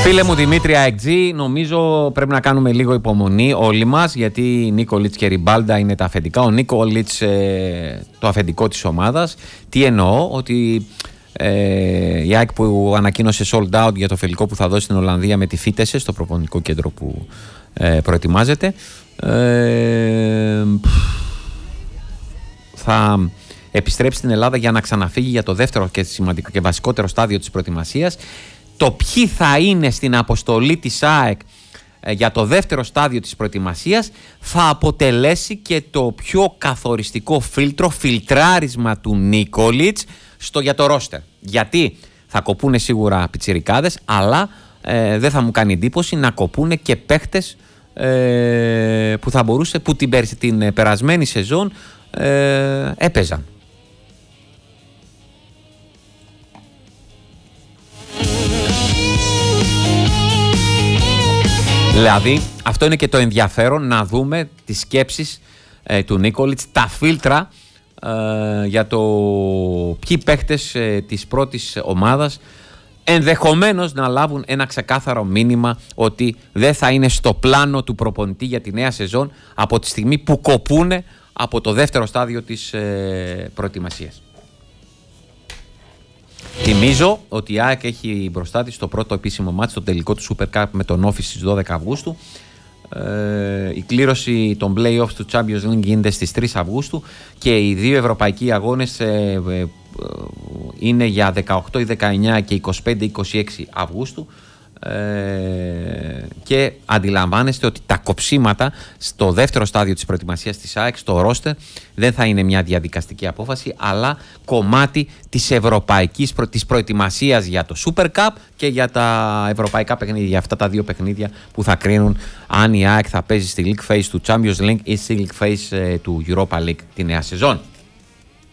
Φίλε μου Δημήτρη Αεκτζή, νομίζω πρέπει να κάνουμε λίγο υπομονή όλοι μας, γιατί Νίκολιτς και Ριμπάλντα είναι τα αφεντικά. Ο Νίκολιτς το αφεντικό της ομάδας. Τι εννοώ, ότι η ΑΕΚ που ανακοίνωσε sold out για το φιλικό που θα δώσει στην Ολλανδία με τη Φίτεσε στο προπονητικό κέντρο που προετοιμάζεται, θα επιστρέψει στην Ελλάδα για να ξαναφύγει για το δεύτερο και σημαντικό και βασικότερο στάδιο της προετοιμασίας. Το ποιοι θα είναι στην αποστολή της ΑΕΚ για το δεύτερο στάδιο της προετοιμασίας θα αποτελέσει και το πιο καθοριστικό φιλτράρισμα του Νίκολιτς για το ρόστερ. Γιατί θα κοπούνε σίγουρα πιτσιρικάδες, αλλά δεν θα μου κάνει εντύπωση να κοπούνε και παίχτες που θα μπορούσε, που την περασμένη σεζόν έπαιζαν. Δηλαδή, αυτό είναι και το ενδιαφέρον, να δούμε τις σκέψεις του Νίκολιτς, τα φίλτρα για το ποιοι παίχτες της πρώτης ομάδας ενδεχομένως να λάβουν ένα ξεκάθαρο μήνυμα ότι δεν θα είναι στο πλάνο του προπονητή για τη νέα σεζόν από τη στιγμή που κοπούνε από το δεύτερο στάδιο της προετοιμασίας. Θυμίζω ότι η ΑΕΚ έχει μπροστά της το πρώτο επίσημο μάτς, το τελικό του Super Cup με τον Όφη στις 12 Αυγούστου. Η κλήρωση των play-offs του Champions League γίνεται στις 3 Αυγούστου και οι δύο ευρωπαϊκοί αγώνες είναι για 18 ή 19 και 25-26 Αυγούστου. Και αντιλαμβάνεστε ότι τα κοψίματα στο δεύτερο στάδιο της προετοιμασίας της ΑΕΚ, στο ρόστερ, δεν θα είναι μια διαδικαστική απόφαση, αλλά κομμάτι της της προετοιμασίας για το Super Cup και για τα ευρωπαϊκά παιχνίδια, για αυτά τα δύο παιχνίδια που θα κρίνουν αν η ΑΕΚ θα παίζει στη League Phase του Champions League ή στη League Phase του Europa League τη νέα σεζόν.